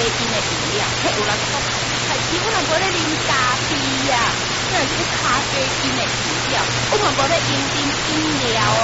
因的饮料，迄有人讲，还是我若无咧啉咖啡呀，那是咖啡因的饮料，我嘛无咧饮料啊。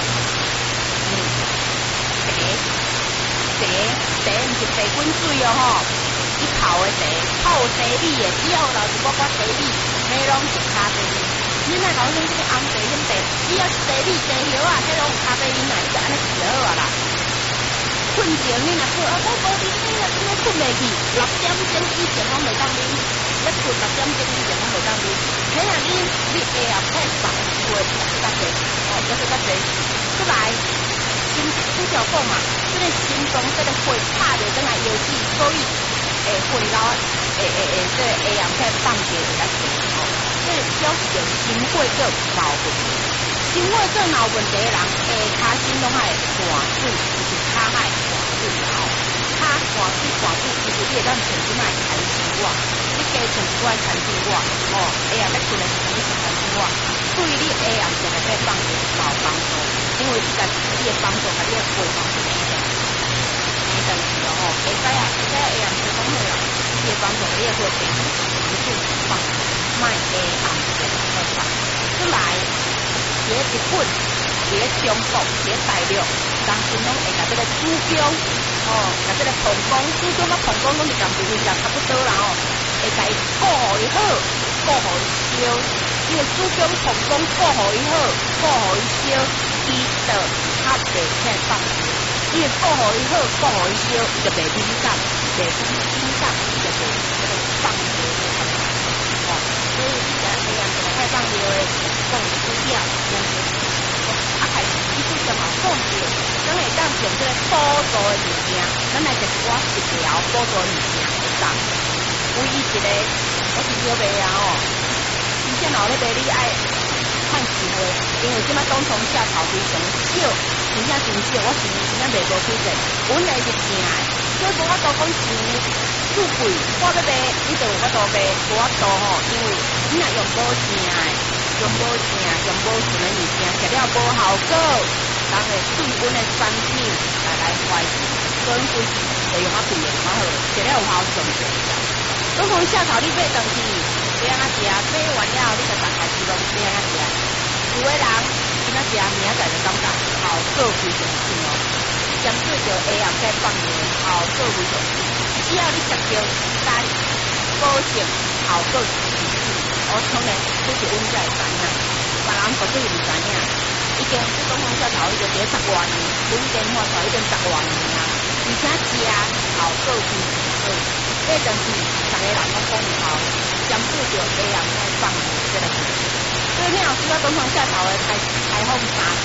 茶毋是茶滚水哦吼，伊泡的茶，泡茶米的，只要老是我茶米，迄拢是咖啡因。你莫讲用这个红茶、红茶，只要是茶米、茶叶啊，迄拢有咖啡因啊，伊就安尼治好啊啦。困着你若说啊，我无啉你啊，怎么困袂去？6点钟以前拢袂当啉，要困6点钟以前拢袂当啉。迄若啉，你下暗太放会较济，要较济，出来。心主条讲嘛，这个心脏这个血拍着等来腰子，所以血流这个下阳在放血比较多哦。这表示着心血管有问题，心血管有问题的人，下骹心拢爱换水，就是骹爱换水啦哦。骹换水，其实你会当穿即摆牵丝袜，你加穿一块牵丝袜哦，下阳要困的时阵你穿牵丝袜，对你下阳就会在放血有帮助。因为你的帮助，甲你的血帮助起来，你等于哦，会使啊，会使会让你讲好啦，你的帮助，你的血变成不是放，卖下暗的好放出来，这一本，这中国，这大陆，当时拢会甲这个珠江，哦，甲这个膀胱，珠江甲膀胱拢是共位置差不多啦哦，会甲伊顾互伊好，顾互伊烧，因为珠江膀胱顾互伊好，顾互伊烧。伊就较袂起放血，因为顾互伊好，顾互伊烧，伊就袂敏感，伊就袂放血哦。所以你讲这样太放血的，放输掉，啊，开始伊就上好放血，咱会当用这个辅助的物件，咱来一寡食疗辅助物件会当。唯一一个，我是小白啊哦，以前老咧卖你爱。看机会，因为即摆冬虫夏草非常少，真正真少，我真正卖无几个，阮来是正的，所以无法度讲钱愈贵，我要卖，你就有法度卖，无法度吼，因为你若用无正的，用无纯的物件，食了无效果，人会对阮的产品来怀疑，所以规次就用啊贵的较好，食了有效上最少。冬虫夏草你买回去。这样食，买完了你就大概知道这样食。有的人今仔食，明仔载就感觉效果非常好哦。相对着下暗在放热，效果非常好。只要你食着单，保证效果是好。我当然这是阮才会知影，别人绝对唔知影。已经这冬虫夏草已经伫10多年，本地花草已经10多年啊，而且食效果非常好。这阵是大家人拢讲有效。相对着下阳在放的这个事情，所以听老师讲冬虫夏草的开放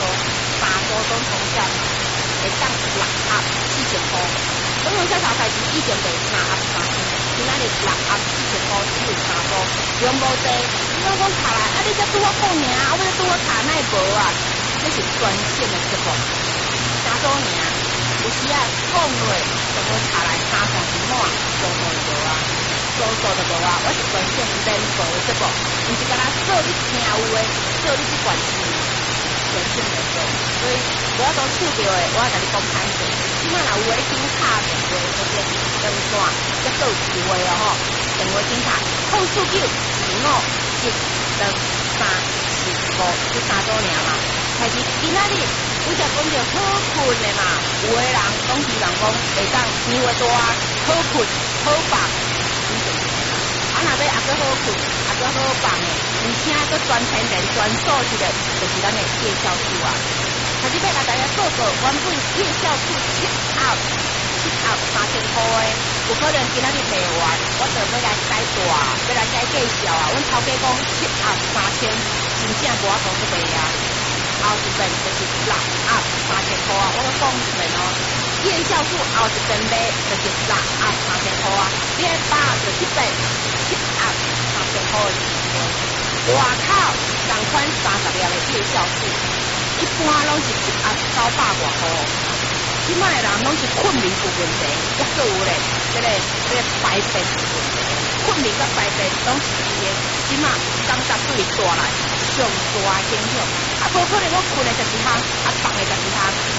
3株冬虫夏草会当6盒4000块，冬虫夏草开始以前卖3盒3000，今仔日6盒4000块只有3株，用无济。你讲查来，啊你才拄我讲尔，我要拄我查奈无啊？这是专线的节目，3组尔，有时啊讲落就无查来3项一满，做无啊。做就无啊，我是专线连播的节目，毋是干那做你听有的，做你去关心的，专线连播。所以我都触到的，我甲你讲歹势。即摆若有诶紧打电话这边电线，才够有机会哦吼。电话紧打，029257345这3组尔嘛。开始今仔日有只讲着好困的嘛，有的人拢希望讲会当年月大好困好放。啊，若要也搁好困，也搁好放的，而且搁专天然专属一个，就是咱的夜宵处啊。开始要甲大家报告，原本夜宵处7盒3000块的，有可能今仔日卖完，我就要来改大，要来改介绍啊。阮头家讲7盒3000，真正无法度去卖啊。后一遍就是6盒3000块啊，我搁讲一遍哦。夜宵处后一遍卖就是6盒3000块啊，你爱8就7遍7盒3000块的外口同款30粒的夜宵处，一般拢是7盒900外块。即摆的人拢是困眠有问题，抑搁有咧，这个排便有问题，困眠甲排便拢是伊的，即摆感觉对大来上大影响。啊，无可能我困的12项，啊放的12项。